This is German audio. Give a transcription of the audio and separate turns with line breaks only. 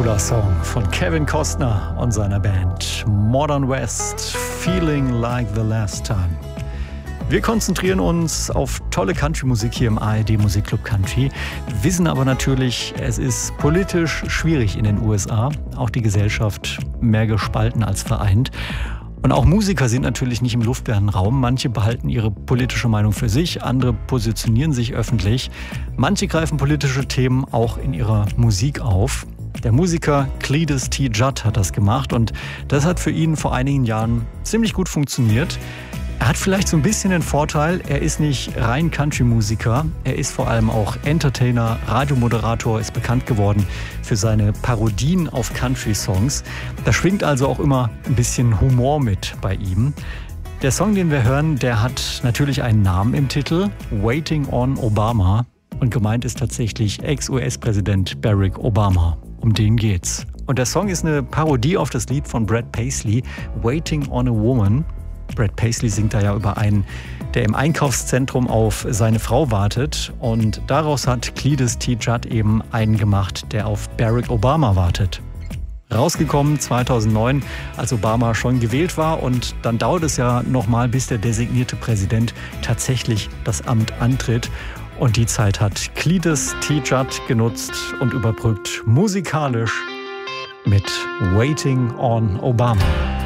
toller Song von Kevin Costner und seiner Band Modern West, Feeling Like the Last Time. Wir konzentrieren uns auf tolle Country-Musik hier im ARD Musikclub Country, wissen aber natürlich, es ist politisch schwierig in den USA, auch die Gesellschaft mehr gespalten als vereint. Und auch Musiker sind natürlich nicht im luftleeren Raum. Manche behalten ihre politische Meinung für sich, andere positionieren sich öffentlich. Manche greifen politische Themen auch in ihrer Musik auf. Der Musiker Cletus T. Judd hat das gemacht und das hat für ihn vor einigen Jahren ziemlich gut funktioniert. Er hat vielleicht so ein bisschen den Vorteil, er ist nicht rein Country-Musiker, er ist vor allem auch Entertainer, Radiomoderator, ist bekannt geworden für seine Parodien auf Country-Songs. Da schwingt also auch immer ein bisschen Humor mit bei ihm. Der Song, den wir hören, der hat natürlich einen Namen im Titel, Waiting on Obama. Und gemeint ist tatsächlich Ex-US-Präsident Barack Obama. Um den geht's. Und der Song ist eine Parodie auf das Lied von Brad Paisley, Waiting on a Woman. Brad Paisley singt da ja über einen, der im Einkaufszentrum auf seine Frau wartet. Und daraus hat Cletus T. Judd eben einen gemacht, der auf Barack Obama wartet. Rausgekommen 2009, als Obama schon gewählt war. Und dann dauert es ja nochmal, bis der designierte Präsident tatsächlich das Amt antritt. Und die Zeit hat Cletus T. Judd genutzt und überbrückt musikalisch mit Waiting on Obama.